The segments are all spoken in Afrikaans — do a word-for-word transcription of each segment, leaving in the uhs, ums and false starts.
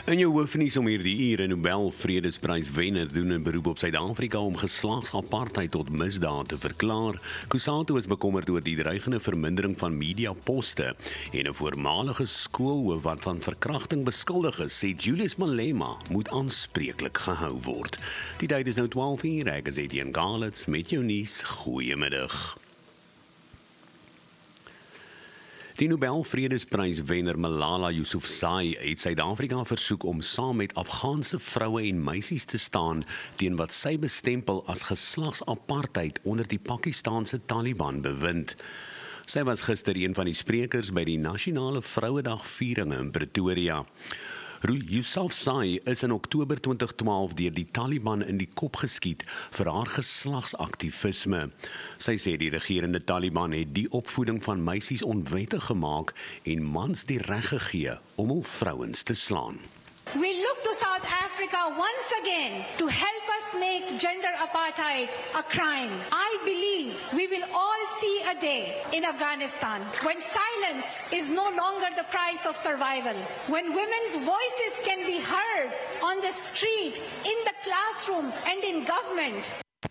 In jou hoofnuus om hierdie uur 'n Nobel Vredespryswenner doen 'n beroep op Suid-Afrika om geslagsapartheid tot misdaad te verklaar. Kusatu is bekommerd oor die dreigende vermindering van mediaposte en 'n voormalige skoolhoof wat van verkrachting beskuldig is, sê Julius Malema moet aanspreeklik gehou word. Die tyd is nou twaalf uur, ek is Etienne Galets met jou nuus. Goeiemiddag. Die Nobel Vredespryswenner Malala Yousafzai het Suid-Afrika versoek om saam met Afghaanse vroue en meisies te staan teen wat sy bestempel as geslagsapartheid onder die Pakistaanse Taliban bewind. Sy was gister een van die sprekers by die Nasionale Vrouedag-vieringe in Pretoria. Yousafzai is in Oktober twintig twaalf deur die Taliban in die kop geskiet vir haar geslagsaktivisme. Sy sê die regerende Taliban het die opvoeding van meisies onwettig gemaak en mans die reg gegee om hul vrouens te slaan. We look to South Africa once again to help us make gender apartheid a crime. I believe we will all see a day in Afghanistan when silence is no longer the price of survival, when women's voices can be heard on the street, in the classroom and in government.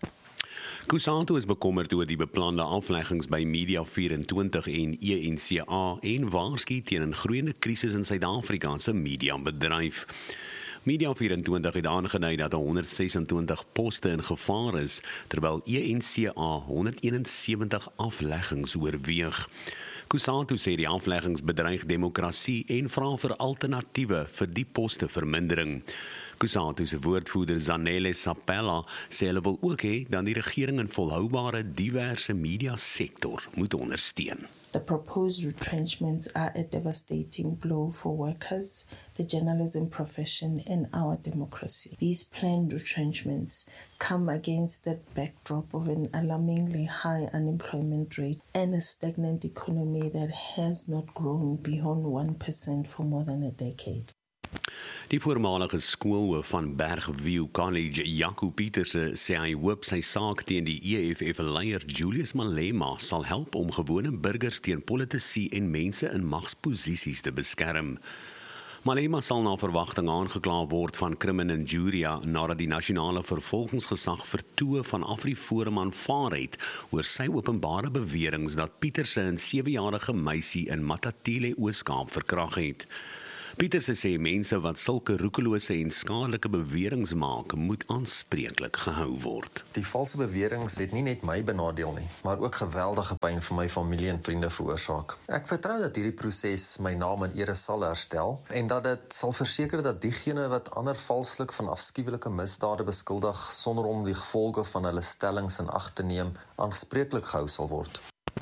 Kusatu is bekommerd oor die beplande afleggings by Media vyf en twintig en E N C A en waarsku teen 'n groeiende krisis in Suid-Afrika se mediabedryf. Media vyf en twintig het aangedui dat honderd ses en twintig poste in gevaar is, terwyl E N C A honderd een en sewentig afleggings oorweeg. Kusatu sê die afleggings bedreig demokrasie en vra vir alternatiewe vir die poste vermindering. Kusatu se woordvoerder Zanele Sapela sê hulle wil ook hê dat die regering 'n volhoubare diverse media sektor moet ondersteun. The proposed retrenchments are a devastating blow for workers, the journalism profession and our democracy. These planned retrenchments come against the backdrop of an alarmingly high unemployment rate and a stagnant economy that has not grown beyond one percent for more than a decade. Die voormalige skoolhoof van Bergview College, Jaco Pieterse, sê hy hoop sy saak teen die E F F-leier Julius Malema sal help om gewone burgers teen politici en mense in magsposisies te beskerm. Malema sal na verwagting aangekla word van crimen injuria nadat die nasionale vervolgingsgesag vertoë van Afriforum aanvaar het oor sy openbare beweringe dat Pieterse 'n sewejarige meisie in Matatile, Oos-Kaap verkragt het. Pieterse sê mense wat sulke roekelose en skadelike beweringe maak, moet aanspreeklik gehou word. Die valse beweringe het nie net my benadeel nie, maar ook geweldige pyn vir my familie en vriende veroorsaak. Ek vertrou dat hierdie proses my naam en ere sal herstel en dat dit sal verseker dat diegene wat ander valslik van afskuwelike misdade beskuldig sonder om die gevolge van hulle stellings in ag te neem, aanspreeklik gehou sal word.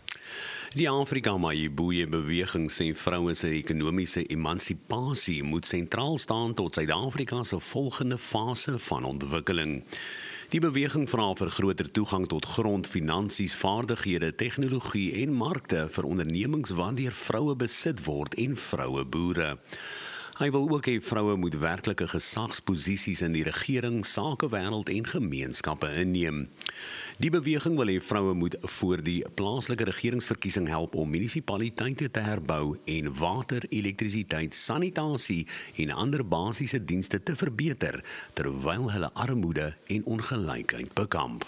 Die Afrika Mayibuye beweging sê vroue se ekonomiese emansipasie moet sentraal staan tot Suid-Afrika se volgende fase van ontwikkeling. Die beweging vra vir groter toegang tot grond, finansies, vaardighede, tegnologie en markte vir ondernemings wat deur vroue besit word en vroue boere. Hy wil ook hê vroue moet werklike gesagsposisies in die regering, sakewêreld en gemeenskappe inneem. Die beweging wil hê vroue moet voor die plaaslike regeringsverkiesing help om munisipaliteite te herbou en water, elektrisiteit, sanitasie en ander basiese dienste te verbeter, terwyl hulle armoede en ongelykheid bekamp.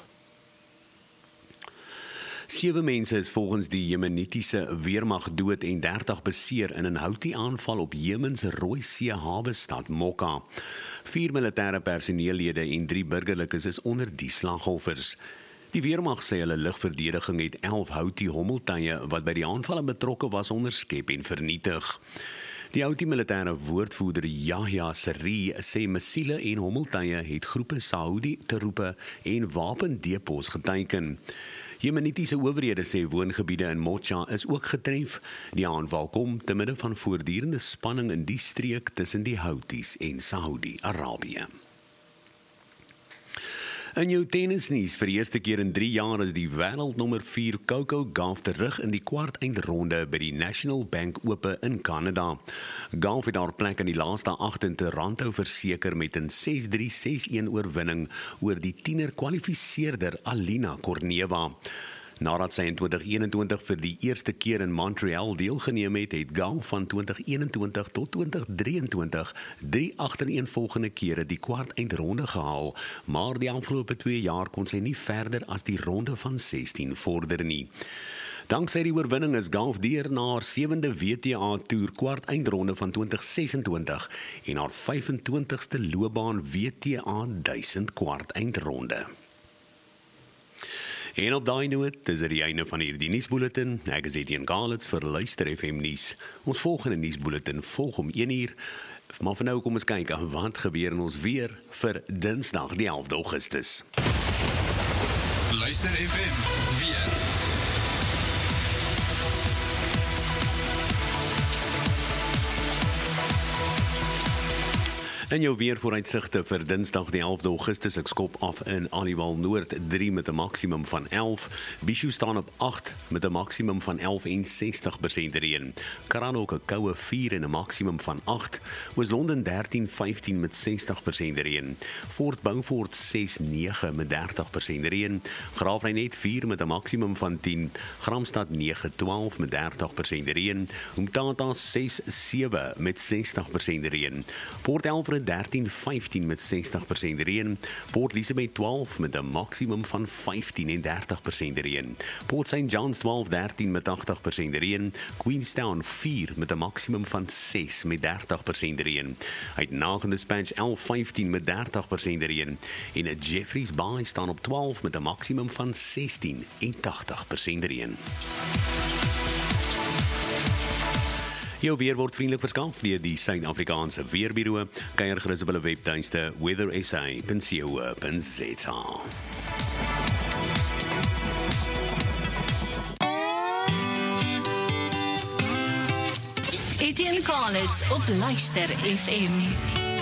Sewe mense is volgens die Jemenitiese weermag dood en dertig beseer in 'n Houthi-aanval op Jemen se Rooi See hawestad Mokka. Vier militêre personeellede en drie burgerlikes is onder die slagoffers. Die weermag sê hulle lugverdediging het elf Houthi-hommeltuie wat by die aanvalle betrokke was onderskep en vernietig. Die Houthi-militêre woordvoerder Yahya Saree sê missiele en hommeltuie het groepe Saudi-troepe en wapendepos geteiken. Jemenitiese owerhede sê woongebiede in Mocha is ook getref. Die aanval kom te midde van voortdurende spanning in die streek tussen die Houthis en Saudi-Arabië. In jou tennisnuus, vir die eerste keer in drie jaar is die wêreldnommer vier Coco Gauff terug in die kwart eindronde by die National Bank Ope in Kanada. Gauff het haar plek in die laaste agt in Toronto verseker met 'n ses drie ses een oorwinning oor die tiener kwalifiseerder Alina Korneeva. Nadat sy in twintig eenentwintig vir die eerste keer in Montreal deelgeneem het, het Gauff van twintig eenentwintig tot twintig drieëntwintig drie agtereenvolgende kere die kwart eindronde gehaal, maar die afgelope twee jaar kon sy nie verder as die ronde van sestien vorder nie. Danksy die oorwinning is Gauff deur na haar sewende W T A Tour kwart eindronde van twintig sesentwintig en haar vyfentwintigste loopbaan W T A duisend kwart eindronde. En op daai noot, dis er die einde van hierdie nuusbulletin. Ek is Etienne Kalitz vir Luister F M nuus. Ons volgende nuusbulletin volg om een uur. Maar vir nou kom ons kyk wat gebeur in ons weer vir Dinsdag die elfde Augustus. Luister F M weer. In jou weervooruitsigte vir Dinsdag die elfde Augustus, ek skop af in Aliwal Noord drie met 'n maksimum van elf, Bishu staan op agt met 'n maksimum van elf en sestig persent reën, Karanok 'n koue vier en 'n maksimum van agt, Oos-London dertien vyftien met sestig persent reën, Fort Beaufort ses nege met dertig persent reën, Graafrenet vier met 'n maksimum van tien, Gramstad nege twaalf met dertig persent reën, Umtata ses sewe met sestig persent reën, Port Elfrid dertien vyftien met sestig persent reën, Port Elizabeth twaalf met 'n maksimum van vyftien en dertig persent reën, Port Saint John's twaalf dertien met agtig persent reën, Queenstown vier met 'n maksimum van ses met dertig persent reën, uit Nagen Dispatch elf vyftien met dertig persent reën, en Jeffreys Bay staan op twaalf met 'n maksimum van sestien en agtig persent reën. Jou weer word vriendelik verskaf deur die Suid-Afrikaanse Weerbureau. Kuier gerus op hulle webtuiste weather s a punt co punt z a. Etienne Kalitz op Luister F M.